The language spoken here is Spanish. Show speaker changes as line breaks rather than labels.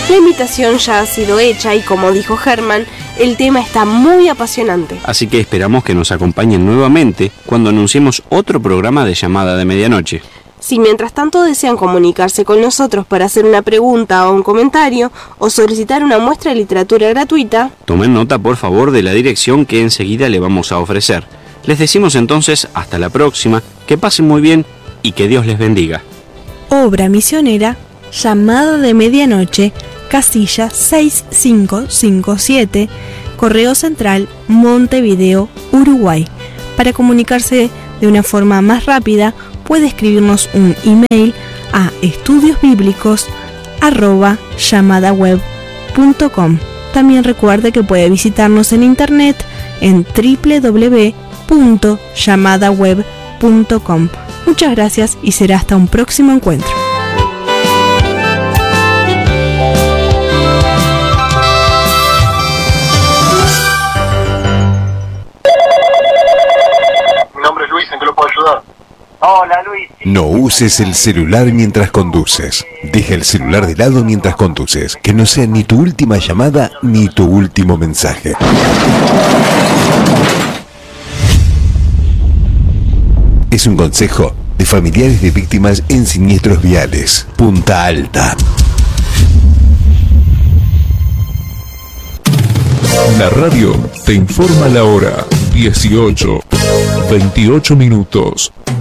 La invitación ya ha sido hecha y, como dijo Germán, el tema está muy apasionante.
Así que esperamos que nos acompañen nuevamente cuando anunciemos otro programa de Llamada de Medianoche.
Si mientras tanto desean comunicarse con nosotros para hacer una pregunta o un comentario o solicitar una muestra de literatura gratuita,
tomen nota por favor de la dirección que enseguida le vamos a ofrecer. Les decimos entonces hasta la próxima, que pasen muy bien y que Dios les bendiga.
Obra misionera, Llamada de Medianoche, casilla 6557, Correo Central, Montevideo, Uruguay. Para comunicarse de una forma más rápida, puede escribirnos un email a estudiosbiblicos@llamadaweb.com. También recuerde que puede visitarnos en internet en www.llamadaweb.com. Muchas gracias y será hasta un próximo encuentro.
Mi nombre es Luis, ¿en qué lo puedo ayudar?
Hola Luis.
No uses el celular mientras conduces. Deja el celular de lado mientras conduces. Que no sea ni tu última llamada ni tu último mensaje. Es un consejo de familiares de víctimas en siniestros viales. Punta Alta.
La radio te informa la hora. 18:28.